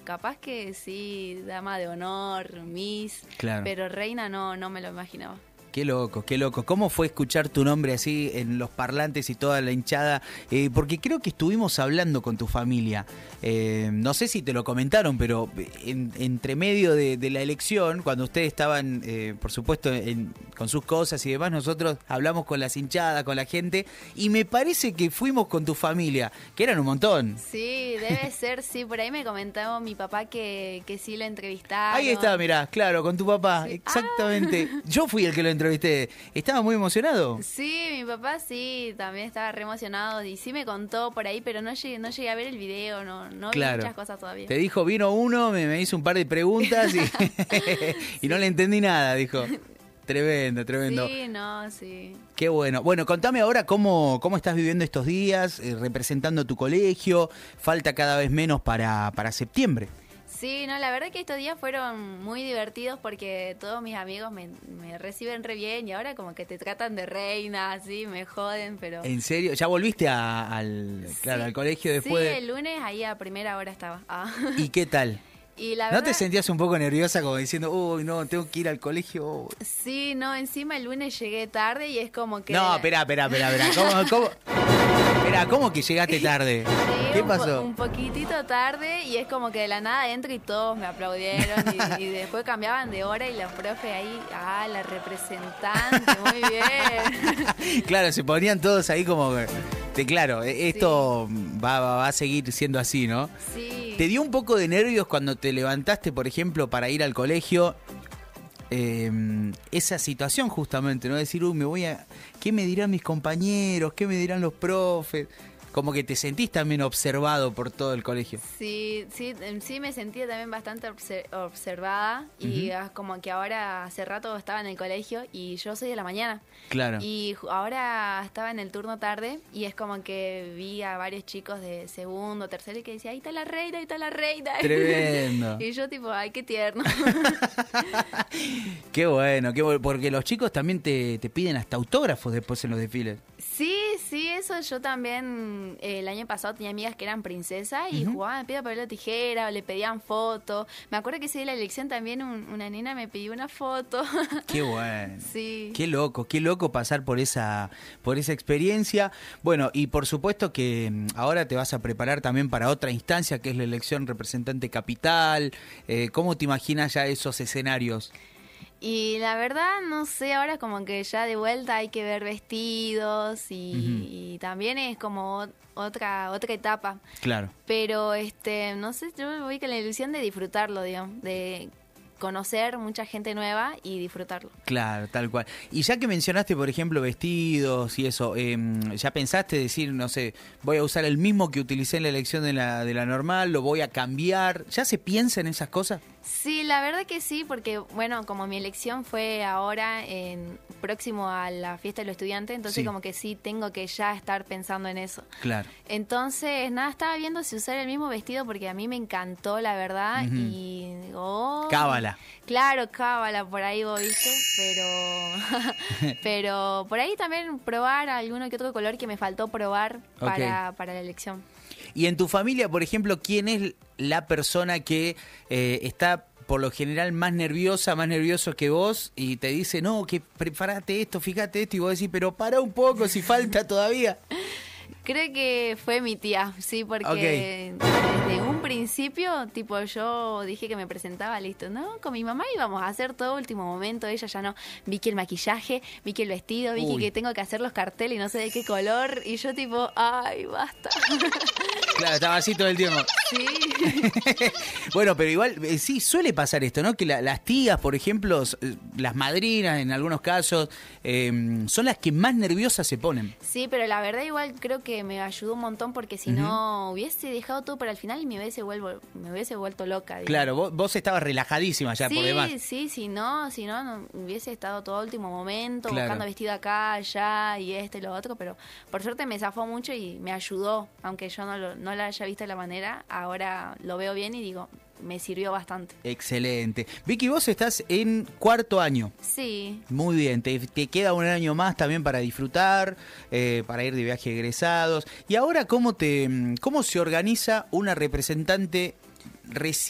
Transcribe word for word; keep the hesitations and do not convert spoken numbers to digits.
capaz que sí, dama de honor, Miss, claro. Pero reina no, no me lo imaginaba. Qué loco, qué loco. ¿Cómo fue escuchar tu nombre así en los parlantes y toda la hinchada? Eh, porque creo que estuvimos hablando con tu familia. Eh, no sé si te lo comentaron, pero en, entre medio de, de la elección, cuando ustedes estaban, eh, por supuesto, en, con sus cosas y demás, nosotros hablamos con las hinchadas, con la gente, y me parece que fuimos con tu familia, que eran un montón. Sí, debe ser, sí. Por ahí me comentaba mi papá que, que sí lo entrevistaron. Ahí está, mirá, claro, con tu papá, sí. Exactamente. Ah. Yo fui el que lo entrevisté. ¿Estaba muy emocionado? Sí, mi papá sí, también estaba re emocionado y sí me contó por ahí, pero no llegué, no llegué a ver el video, no, no claro. vi muchas cosas todavía. Te dijo, vino uno, me, me hizo un par de preguntas y, y no le entendí nada, dijo. Tremendo, tremendo. Sí, no, sí. Qué bueno. Bueno, contame ahora cómo, cómo estás viviendo estos días, eh, representando tu colegio. Falta cada vez menos para, para septiembre. Sí, no, la verdad que estos días fueron muy divertidos porque todos mis amigos me, me reciben re bien y ahora como que te tratan de reina, así, me joden, pero... ¿En serio? ¿Ya volviste a, al, sí, claro, al colegio después? Sí, de... el lunes ahí a primera hora estaba. Ah. ¿Y qué tal? Y la ¿No verdad, te sentías un poco nerviosa como diciendo, uy, no, tengo que ir al colegio? Sí, no, encima el lunes llegué tarde y es como que... No, espera, espera, espera, espera. ¿Cómo, cómo? Espera, ¿cómo que llegaste tarde? Sí, ¿Qué pasó? Un, po un poquitito tarde y es como que de la nada entro y todos me aplaudieron y, y después cambiaban de hora y los profes ahí, ah, la representante, muy bien. Claro, se ponían todos ahí como... De, claro, esto sí. va, va, va a seguir siendo así, ¿no? Sí. ¿Te dio un poco de nervios cuando te levantaste, por ejemplo, para ir al colegio? Eh, esa situación justamente, ¿no? Decir, uy, me voy a... ¿Qué me dirán mis compañeros? ¿Qué me dirán los profes? Como que te sentís también observado por todo el colegio. Sí, sí, sí me sentía también bastante observada y uh-huh. como que ahora hace rato estaba en el colegio y yo soy de la mañana. Claro. Y ahora estaba en el turno tarde y es como que vi a varios chicos de segundo, tercero y que decía, ahí está la reina, ahí está la reina. Tremendo. Y yo tipo, ay, qué tierno. Qué bueno, qué bueno, porque los chicos también te, te piden hasta autógrafos después en los desfiles. Sí, sí, eso yo también eh, el año pasado tenía amigas que eran princesas y uh-huh. jugaban piedra, papel o tijera o le pedían fotos. Me acuerdo que ese día de la elección también un, una nena me pidió una foto. Qué bueno. Sí. Qué loco, qué loco pasar por esa, por esa experiencia. Bueno, y por supuesto que ahora te vas a preparar también para otra instancia que es la elección representante capital. Eh, ¿Cómo te imaginas ya esos escenarios? Y la verdad, no sé, ahora como que ya de vuelta hay que ver vestidos y, uh-huh. y también es como otra otra etapa. Claro. Pero, este no sé, yo me voy con la ilusión de disfrutarlo, digamos, de conocer mucha gente nueva y disfrutarlo. Claro, tal cual. Y ya que mencionaste, por ejemplo, vestidos y eso, eh, ¿ya pensaste decir, no sé, voy a usar el mismo que utilicé en la elección de la, de la normal, lo voy a cambiar? ¿Ya se piensa en esas cosas? Sí, la verdad que sí, porque, bueno, como mi elección fue ahora en próximo a la fiesta de los estudiantes, entonces sí. como que sí tengo que ya estar pensando en eso. Claro. Entonces, nada, estaba viendo si usar el mismo vestido porque a mí me encantó, la verdad, uh-huh. y digo... Oh, cábala. Claro, cábala, por ahí vos viste, pero... pero por ahí también probar alguno que otro color que me faltó probar para, okay. para la elección. Y en tu familia, por ejemplo, ¿quién es la persona que eh, está por lo general más nerviosa, más nervioso que vos y te dice, no, que prepárate esto, fíjate esto, y vos decís, pero para un poco si falta todavía? Creo que fue mi tía, sí, porque okay. desde un principio, tipo, yo dije que me presentaba, listo, ¿no? Con mi mamá íbamos a hacer todo último momento, ella ya no, vi que el maquillaje, vi que el vestido, vi Uy. que tengo que hacer los carteles y no sé de qué color, y yo tipo, ay, basta. Claro, estaba así todo el tiempo. Sí. Bueno, pero igual, eh, sí, suele pasar esto, ¿no? Que la, las tías, por ejemplo, las madrinas en algunos casos, eh, son las que más nerviosas se ponen. Sí, pero la verdad igual creo que me ayudó un montón porque si uh-huh. no hubiese dejado todo para el final y me hubiese vuelvo, me hubiese vuelto loca. Digamos. Claro, vos, vos estabas relajadísima ya sí, por demás. Sí, sí, si no, si no, no hubiese estado todo último momento, claro. buscando vestido acá, allá y este y lo otro, pero por suerte me zafó mucho y me ayudó, aunque yo no lo, no la haya visto de la manera, ahora lo veo bien y digo, me sirvió bastante. Excelente. Vicky, vos estás en cuarto año. Sí. Muy bien, te, te queda un año más también para disfrutar, eh, para ir de viaje egresados. Y ahora, ¿cómo, te, cómo se organiza una representante recién